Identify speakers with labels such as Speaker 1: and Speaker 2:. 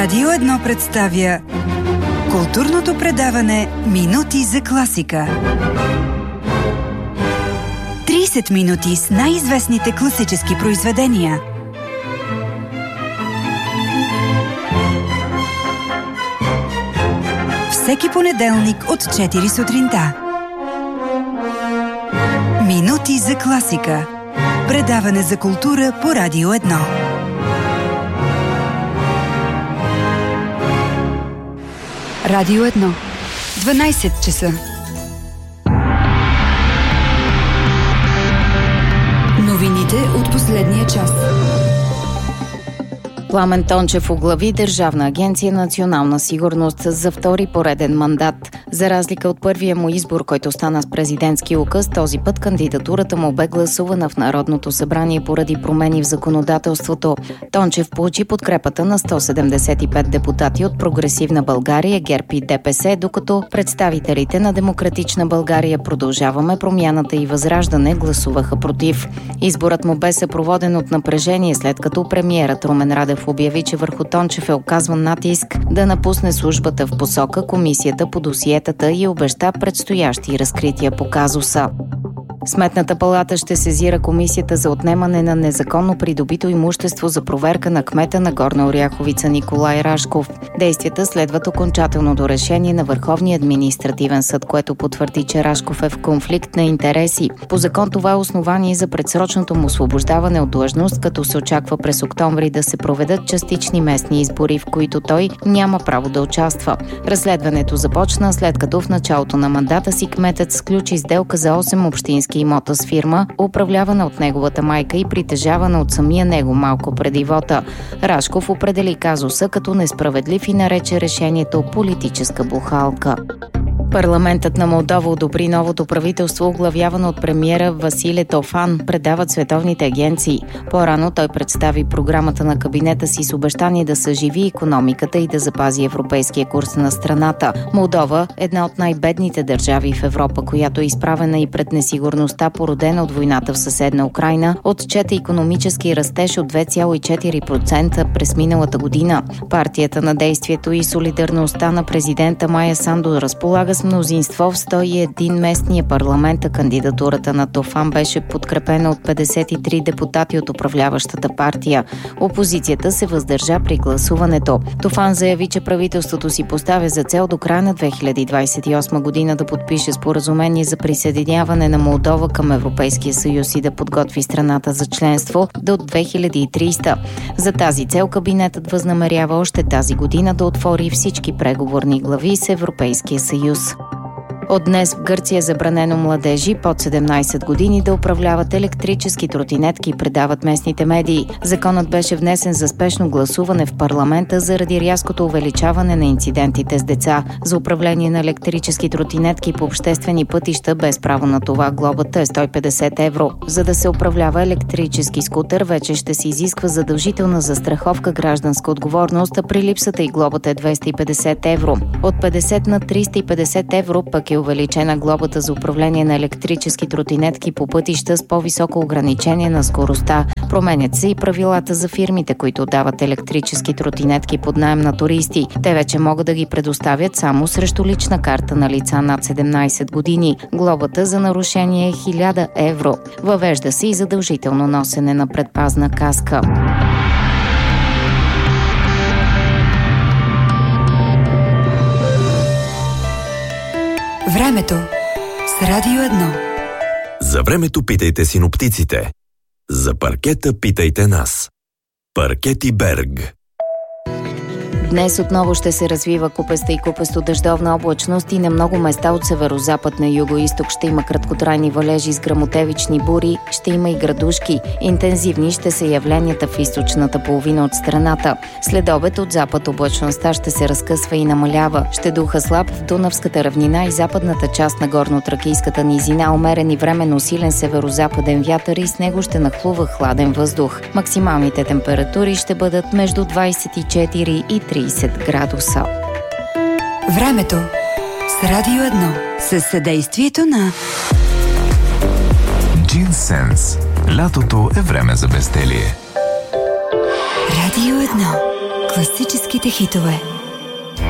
Speaker 1: Радио 1 представя културното предаване Минути за класика. 30 минути с най-известните класически произведения. Всеки понеделник от 4 сутринта. Минути за класика. Предаване за култура по Радио 1. Радио 1. 12 часа. Новините от последния час.
Speaker 2: Пламен Тончев оглави Държавна агенция Национална сигурност за втори пореден мандат. За разлика от първия му избор, който стана с президентски указ, този път кандидатурата му бе гласувана в Народното събрание поради промени в законодателството. Тончев получи подкрепата на 175 депутати от Прогресивна България, ГЕРБ и ДПС, докато представителите на Демократична България, Продължаваме промяната и Възраждане гласуваха против. Изборът му бе съпроводен от напрежение, след като премиерът Румен Радев обяви, че върху Тончев е оказван натиск да напусне службата в посока Комисията по досиетата и обеща предстоящи разкрития по казуса. Сметната палата ще сезира Комисията за отнемане на незаконно придобито имущество за проверка на кмета на Горна Оряховица Николай Рашков. Действията следват окончателното решение на Върховния административен съд, което потвърди, че Рашков е в конфликт на интереси. По закон това е основание за предсрочното му освобождаване от длъжност, като се очаква през октомври да се проведат частични местни избори, в които той няма право да участва. Разследването започна след като в началото на мандата си кметът сключи сделка за 8 общински имота с фирма, управлявана от неговата майка и притежавана от самия него малко преди вота. Рашков определи казуса като несправедлив и нарече решението политическа бухалка. Парламентът на Молдова одобри новото правителство, оглавявано от премиера Василе Тофан, предават световните агенции. По-рано той представи програмата на кабинета си с обещание да съживи икономиката и да запази европейския курс на страната. Молдова, една от най-бедните държави в Европа, която е изправена и пред несигурността, породена от войната в съседна Украйна, отчете икономически растеж от 2,4% през миналата година. Партията на действието и солидарността на президента Майя Санду разполага с мнозинство в 101 местния парламент, а кандидатурата на Тофан беше подкрепена от 53 депутати от управляващата партия. Опозицията се въздържа при гласуването. Тофан заяви, че правителството си поставя за цел до края на 2028 година да подпише споразумение за присъединяване на Молдова към Европейския съюз и да подготви страната за членство до 2300. За тази цел кабинетът възнамерява още тази година да отвори всички преговорни глави с Европейския съюз. От днес в Гърция е забранено младежи под 17 години да управляват електрически тротинетки, предават местните медии. Законът беше внесен за спешно гласуване в парламента заради рязкото увеличаване на инцидентите с деца. За управление на електрически тротинетки по обществени пътища без право на това глобата е 150 евро. За да се управлява електрически скутер, вече ще се изисква задължителна застраховка гражданска отговорност, а при липсата и глобата е 250 евро. От 50 на 350 евро пък е увеличена глобата за управление на електрически тротинетки по пътища с по-високо ограничение на скоростта. Променят се и правилата за фирмите, които дават електрически тротинетки под наем на туристи. Те вече могат да ги предоставят само срещу лична карта на лица над 17 години. Глобата за нарушение е 1000 евро. Въвежда се и задължително носене на предпазна каска.
Speaker 1: Времето с Радио 1.
Speaker 3: За времето питайте синоптиците. За паркета питайте нас. Паркети Берг.
Speaker 2: Днес отново ще се развива купеста и купесто-дъждовна облачност и на много места от северозапад на югоизток ще има краткотрайни валежи с гръмотевични бури, ще има и градушки. Интензивни ще са явленията в източната половина от страната. След обед от запад облачността ще се разкъсва и намалява. Ще духа слаб в Дунавската равнина и западната част на горно-тракийската низина, умерен и временно силен северозападен вятър и с него ще нахлува хладен въздух. Максималните температури ще бъдат между 24 и 30 градуса.
Speaker 1: Времето с Радио 1 със съдействието на
Speaker 4: Джинсенс. Лятото е време за безделие.
Speaker 1: Радио 1. Класическите хитове.